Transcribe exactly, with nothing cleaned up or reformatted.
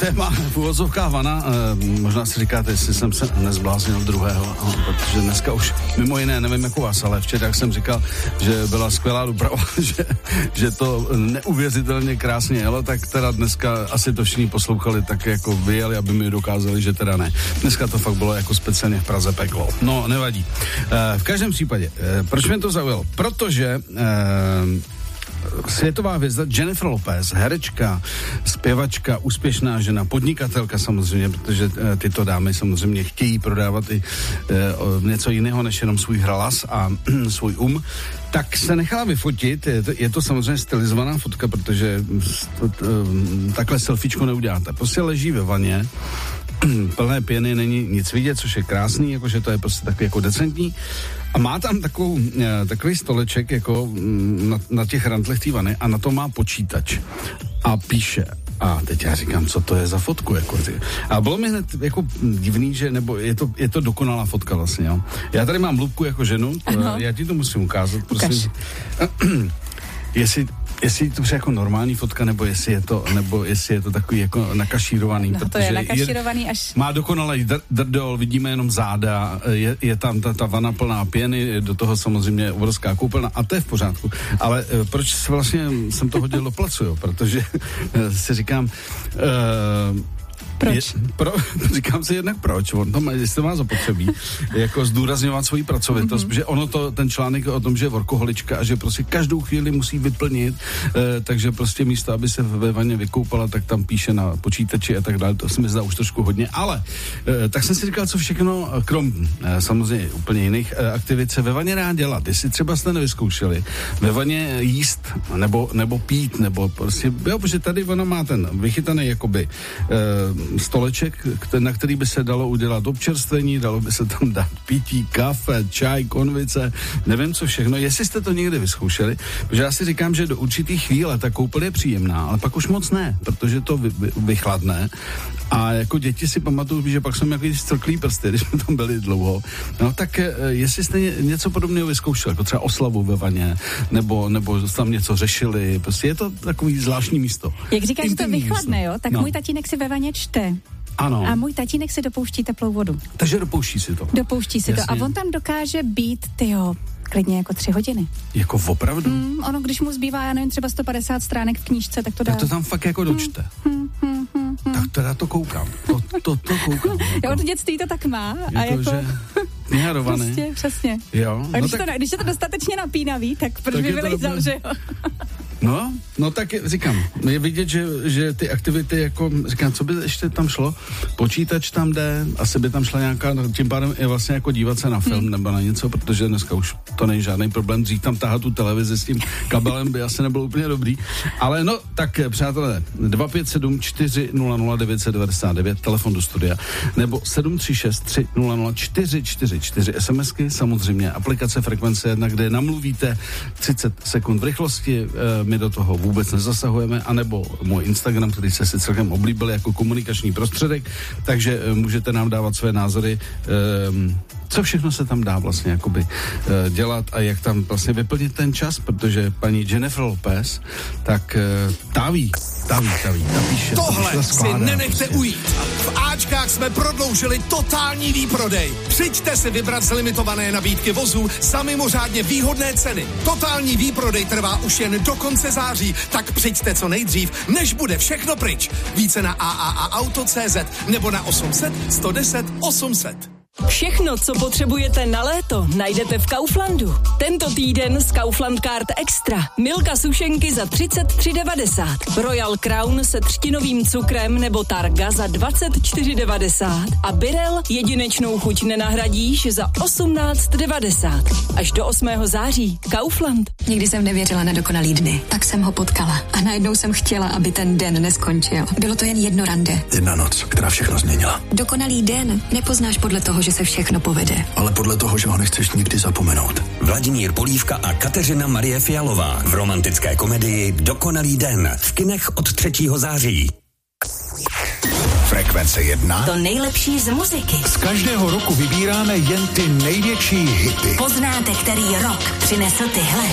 téma v uvozovkách vana. E, možná si říkáte, jestli jsem se nezbláznil druhého, protože dneska už mimo jiné, nevím jako vás, ale včera jsem říkal, že byla skvělá doprava, že, že to neuvěřitelně krásně jelo, tak teda dneska asi to všichni poslouchali, tak jako vyjeli, aby mi dokázali, že teda ne. Dneska to fakt bylo jako speciálně v Praze peklo. No, nevadí. E, v každém případě, e, proč mě to zaujalo? Protože e, světová hvězda Jennifer Lopez, herečka, zpěvačka, úspěšná žena, podnikatelka samozřejmě, protože e, tyto dámy samozřejmě chtějí prodávat i e, o, něco jiného než jenom svůj hlas a svůj um, tak se nechala vyfotit, je to, je to samozřejmě stylizovaná fotka, protože to, to, takhle selfiečko neuděláte. Prostě leží ve vaně, plné pěny, není nic vidět, což je krásný, jakože to je prostě takový jako decentní. A má tam takovou, takový stoleček jako na, na těch rantlech té vany a na to má počítač. A píše. A teď já říkám, co to je za fotku, jako ty. A bylo mi hned jako divný, že, nebo je to, je to dokonalá fotka vlastně, jo. Já tady mám Lubku jako ženu, ano. Já ti to musím ukázat, prosím. Jestli, jestli to je jako normální fotka, nebo jestli je to, nebo jestli je to takový jako nakašírovaný. No to je nakašírovaný až... Má dokonalý dr- drdol, vidíme jenom záda, je, je tam ta, ta vana plná pěny, do toho samozřejmě obrovská koupelna a to je v pořádku. Ale e, proč vlastně jsem to hodil do placu, jo? Protože e, si říkám... E, Proč? Je, pro, říkám si jednak proč, on to má, jestli to má zapotřebí, jako zdůrazňovat svoji pracovitost, mm-hmm. protože ono to, ten článek o tom, že je workoholička a že prostě každou chvíli musí vyplnit, eh, takže prostě místo, aby se ve vaně vykoupala, tak tam píše na počítači a tak dále, to se mi zdá už trošku hodně, ale eh, tak jsem si říkal, co všechno, krom eh, samozřejmě úplně jiných eh, aktivit se ve vaně rád dělat, jestli třeba jste nevyzkoušeli, ve vaně jíst, nebo, nebo pít, nebo prostě, jo, protože tady ona má ten vychytaný jakoby eh, stoleček, na který by se dalo udělat občerstvení, dalo by se tam dát pití, kafe, čaj, konvice, nevím co všechno. Jestli jste to někdy vyzkoušeli, protože já si říkám, že do určitý chvíle ta koupel je příjemná, ale pak už moc ne, protože to vy, vy, vychladne a jako děti si pamatuju, že pak jsem jaký strklý prsty, když jsme tam byli dlouho. No tak jestli jste něco podobného vyzkoušeli, jako třeba oslavu ve vaně, nebo, nebo tam něco řešili, prostě je to takový zvláštní místo. Jak říkáš, že to vychladne, jo? Tak no. Můj tatínek si ve vaně čte. Ano. A můj tatínek si dopouští teplou vodu. Takže dopouští si to. Dopouští si Jasně. to. A on tam dokáže být, tyjo, klidně jako tři hodiny. Jako opravdu? Mm, ono, když mu zbývá, já nevím, třeba sto padesát stránek v knížce, tak to dá. Tak to tam fakt jako dočte. Hmm, hmm, hmm, hmm. Tak teda to koukám. To, to, to koukám. Jo, od dětství to tak má. Je a to, jako... že... Kniharovaný. Prostě, přesně. Jo. A když, no tak... to, když je to dostatečně napínavý, tak proč by vylejzal, že jo? No, no tak říkám, je vidět, že, že ty aktivity jako, říkám, co by ještě tam šlo? Počítač tam jde, asi by tam šla nějaká, tím pádem je vlastně jako dívat se na film hmm. nebo na něco, protože dneska už to není žádný problém, dřív tam tahat tu televizi s tím kabelem by asi nebylo úplně dobrý, ale no, tak přátelé, dva pět sedm čtyři nula nula devět devět devět, telefon do studia, nebo sedm tři šest tři nula nula čtyři čtyři čtyři, SMSky, samozřejmě aplikace Frekvence jedna, kde namluvíte třicet sekund v rychlosti, my do toho vůbec nezasahujeme, anebo můj Instagram, který se si celkem oblíbil jako komunikační prostředek, takže můžete nám dávat své názory, um, co všechno se tam dá vlastně jakoby uh, dělat a jak tam vlastně vyplnit ten čas, protože paní Jennifer Lopez, tak uh, táví, táví, táví, napíše. Tohle si nenechte ujít. V Ačkách jsme prodloužili totální výprodej. Přijďte si vybrat z limitované nabídky vozů za mimořádně výhodné ceny. Totální výprodej trvá už jen do konce září, tak přijďte co nejdřív, než bude všechno pryč. Více na a a a auto tečka cé zet nebo na osm set sto deset osm set. Všechno, co potřebujete na léto, najdete v Kauflandu. Tento týden z Kaufland Card Extra. Milka sušenky za třicet tři devadesát. Royal Crown se třtinovým cukrem nebo Targa za dvacet čtyři devadesát. A Birel jedinečnou chuť nenahradíš za osmnáct devadesát. Až do osmého září. Kaufland. Nikdy jsem nevěřila na dokonalý dny. Tak jsem ho potkala. A najednou jsem chtěla, aby ten den neskončil. Bylo to jen jedno rande. Jedna noc, která všechno změnila. Dokonalý den nepoznáš podle toho, že se všechno povede. Ale podle toho, že ho nechceš nikdy zapomenout. Vladimír Polívka a Kateřina Marie Fialová v romantické komedii Dokonalý den v kinech od třetího září. Frekvence jedna. To nejlepší z muziky. Z každého roku vybíráme jen ty největší hity. Poznáte, který rok přinesl tyhle.